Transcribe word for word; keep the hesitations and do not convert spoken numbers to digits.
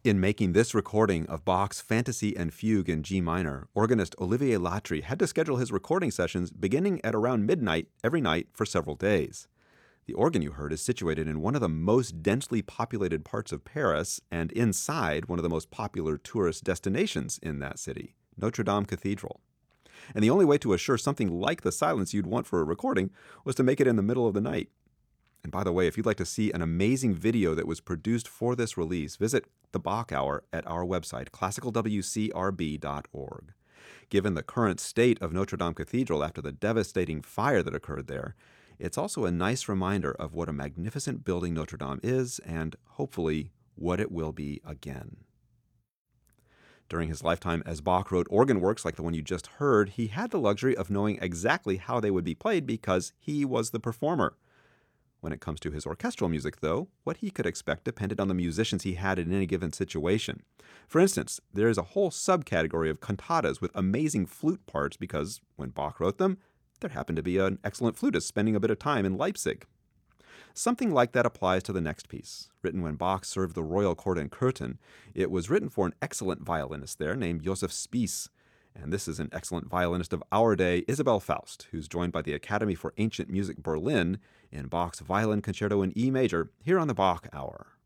In making this recording of Bach's Fantasy and Fugue in G minor, organist Olivier Latry had to schedule his recording sessions beginning at around midnight every night for several days. The organ you heard is situated in one of the most densely populated parts of Paris and inside one of the most popular tourist destinations in that city, Notre Dame Cathedral. And the only way to assure something like the silence you'd want for a recording was to make it in the middle of the night. And by the way, if you'd like to see an amazing video that was produced for this release, visit the Bach Hour at our website, classical w c r b dot org. Given the current state of Notre Dame Cathedral after the devastating fire that occurred there, it's also a nice reminder of what a magnificent building Notre Dame is and, hopefully, what it will be again. During his lifetime, as Bach wrote organ works like the one you just heard, he had the luxury of knowing exactly how they would be played because he was the performer. When it comes to his orchestral music, though, what he could expect depended on the musicians he had in any given situation. For instance, there is a whole subcategory of cantatas with amazing flute parts because, when Bach wrote them, there happened to be an excellent flutist spending a bit of time in Leipzig. Something like that applies to the next piece. Written when Bach served the royal court in Cöthen, it was written for an excellent violinist there named Josef Spiess. And this is an excellent violinist of our day, Isabel Faust, who's joined by the Academy for Ancient Music Berlin in Bach's Violin Concerto in E major here on the Bach Hour.